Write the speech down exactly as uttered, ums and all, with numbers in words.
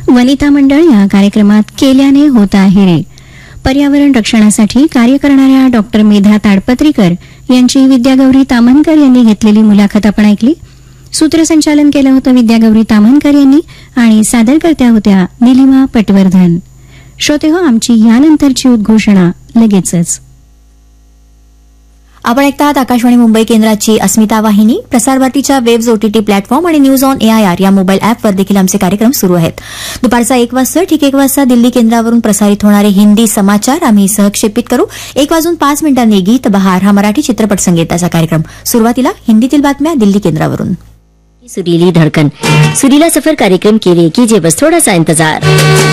वनिता मंडळ या कार्यक्रमात केल्याने होता हिरे. पर्यावरण रक्षणासाठी कार्य करणाऱ्या डॉक्टर मेधा ताडपत्रीकर यांची विद्यागौरी तामनकर यांनी घेतलेली मुलाखत आपण ऐकली. सूत्रसंचालन केलं होतं विद्यागौरी तामनकर यांनी आणि सादरकर्त्या होत्या निलिमा पटवर्धन. श्रोते हो, आमची यानंतरची उद्घोषणा लगेचच. आपण ऐकतात आकाशवाणी मुंबई केंद्राची अस्मिता वाहिनी. प्रसारभारतीच्या वेब्स ओटीटी प्लॅटफॉर्म आणि न्यूज ऑन एआयआर या मोबाईल अॅपवर देखील आमचे कार्यक्रम सुरू आहेत. दुपारचा एक वाजता ठीक एक वाजता दिल्ली केंद्रावरून प्रसारित होणारे हिंदी समाचार आम्ही सहक्षेपित करू. एक वाजून पाच मिनिटांनी गीत बहार हा मराठी चित्रपट संगीताचा कार्यक्रम. सुरुवातीला हिंदीतील बातम्या दिल्ली केंद्रावरून. सुरीली धड़कन सुरीला सफर कार्यक्रम के लिए कीजिए बस थोड़ा सा इंतजार.